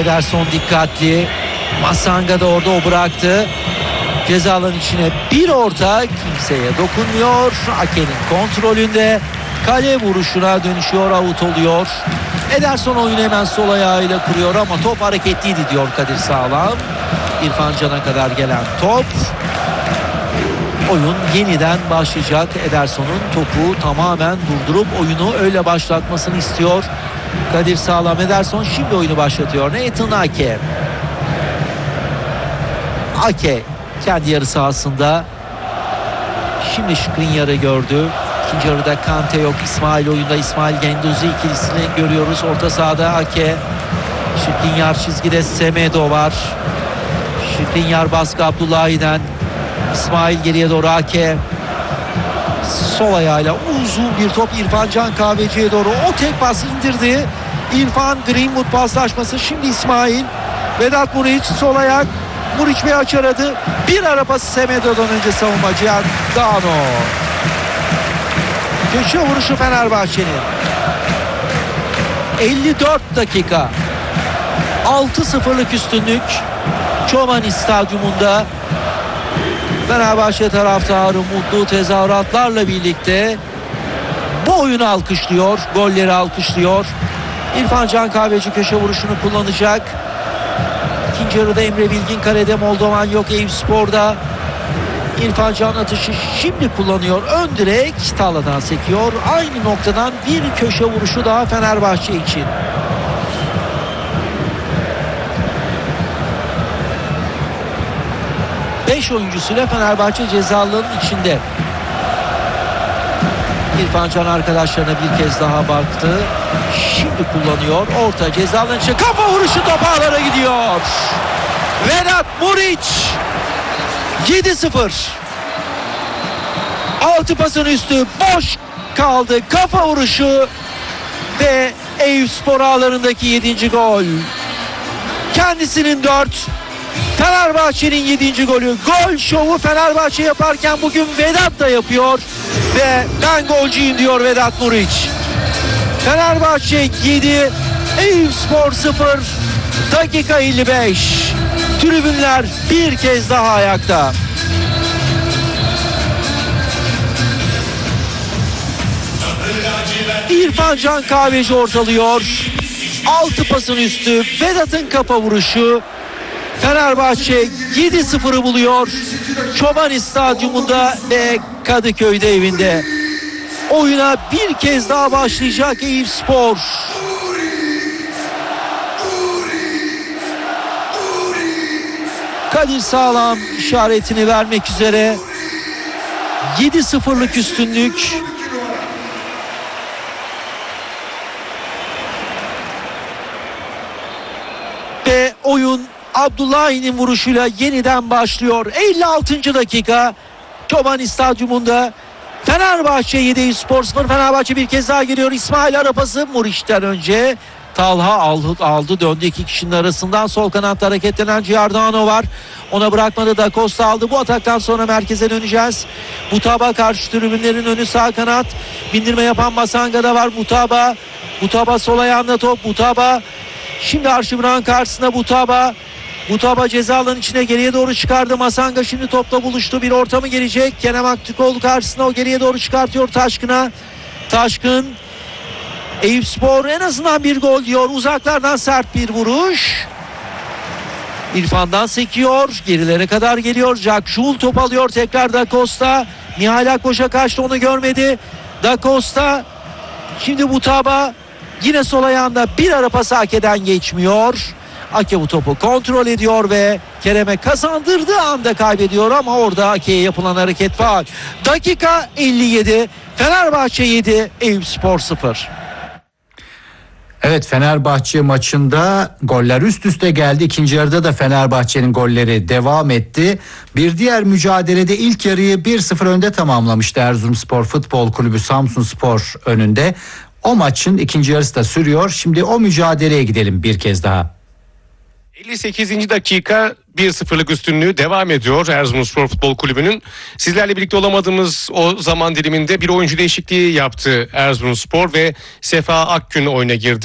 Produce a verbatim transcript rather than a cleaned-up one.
Ederson dikkatli. Masanga da orada o bıraktı. Ceza alanının içine bir orta, kimseye dokunmuyor. Ake'nin kontrolünde. Kale vuruşuna dönüşüyor, out oluyor. Ederson oyunu hemen sol ayağıyla kuruyor ama top hareketliydi diyor Kadir Sağlam. İrfan Can'a kadar gelen top. Oyun yeniden başlayacak. Ederson'un topu tamamen durdurup oyunu öyle başlatmasını istiyor Kadir Sağlam. Ederson şimdi oyunu başlatıyor. Nathan Ake. Ake kendi yarı sahasında. Şimdi Skriniar'ı gördü. İkinci yarıda Kante yok. İsmail oyunda. İsmail Genduzi ikilisini görüyoruz. Orta sahada Ake. Skriniar çizgide, Semedo var. Skriniar baskı Abdullahi'den. İsmail geriye doğru, Ake. Sol ayağıyla uzun bir top İrfan Can Kahveci'ye doğru. O tek pas indirdi. İrfan Greenwood paslaşması. Şimdi İsmail. Vedat Muriç sol ayak. Muriç bir aç aradı. Bir ara pası Semedo'dan önce savunmacı Dano. Köşe vuruşu Fenerbahçe'nin. elli dört dakika. altı sıfırlık üstünlük. Çomani Stadyumunda. Fenerbahçe taraftarı mutlu tezahüratlarla birlikte bu oyunu alkışlıyor. Golleri alkışlıyor. İrfan Can Kahveci köşe vuruşunu kullanacak. İkinci yarıda Emre Bilgin kalede, Moldovan yok Eyüpspor'da. İrfan Can atışı şimdi kullanıyor. Ön direk Talha'dan sekiyor. Aynı noktadan bir köşe vuruşu daha Fenerbahçe için. beş oyuncusuyla Fenerbahçe cezalarının içinde. İrfan Can arkadaşlarına bir kez daha baktı. Şimdi kullanıyor. Orta cezalarının içinde kafa vuruşu, top ağlara gidiyor. Vedat Muriç yedi sıfır. Altı pasın üstü boş kaldı. Kafa vuruşu ve Eyüpspor ağlarındaki yedinci gol. Kendisinin dört. Fenerbahçe'nin yedinci golü. Gol şovu Fenerbahçe yaparken bugün Vedat da yapıyor ve ben golcüyüm diyor Vedat Muriç. Fenerbahçe yedi, Eyüpspor sıfır, dakika elli beş. Tribünler bir kez daha ayakta. İrfan Can Kahveci ortalıyor. Altı pasın üstü Vedat'ın kafa vuruşu. Fenerbahçe yedi sıfırı buluyor. Çobani Stadyumunda ve Kadıköy'de evinde. Oyuna bir kez daha başlayacak Eyüpspor. Kadir Sağlam işaretini vermek üzere. yedi sıfırlık üstünlük. Ve oyun Abdullahi'nin vuruşuyla yeniden başlıyor. elli altıncı dakika. Çobani Stadyumunda Fenerbahçe yedi, Eyüpspor sıfır. Fenerbahçe bir kez daha geliyor. İsmail arapası Muriç'ten önce. Talha aldı, aldı döndü iki kişinin arasından. Sol kanatta hareketlenen Giordano var. Ona bırakmadı da Costa aldı. Bu ataktan sonra merkeze döneceğiz. Mutaba karşı tribünlerin önü sağ kanat. Bindirme yapan Masanga da var. Mutaba. Mutaba sol ayağında top. Mutaba. Şimdi Arşivran karşısında Mutaba. Mutaba ceza alanının içine geriye doğru çıkardı. Masanga şimdi topla buluştu. Bir ortamı gelecek. Kerem Aktürkoğlu karşısında, o geriye doğru çıkartıyor Taşkın'a. Taşkın. Eyüpspor en azından bir gol diyor. Uzaklardan sert bir vuruş. İrfan'dan sekiyor. Gerilere kadar geliyor. Jack Jul top alıyor. Tekrar Da Costa. Nihal Akboş'a kaçtı, onu görmedi. Da Costa. Şimdi Mutaba. Yine sol ayağında bir ara pas Ake'den geçmiyor. Ake bu topu kontrol ediyor ve Kerem'e kazandırdığı anda kaybediyor ama orada Ake'ye yapılan hareket faul. Dakika elli yedi. Fenerbahçe yedi, Eyüpspor sıfır. Evet, Fenerbahçe maçında goller üst üste geldi. İkinci yarıda da Fenerbahçe'nin golleri devam etti. Bir diğer mücadelede ilk yarıyı bir sıfır önde tamamlamıştı Erzurumspor Futbol Kulübü Samsunspor önünde. O maçın ikinci yarısı da sürüyor. Şimdi o mücadeleye gidelim bir kez daha. elli sekizinci dakika bir sıfırlık üstünlüğü devam ediyor Erzurumspor Futbol Kulübü'nün. Sizlerle birlikte olamadığımız o zaman diliminde bir oyuncu değişikliği yaptı Erzurumspor ve Sefa Akgün oyuna girdi.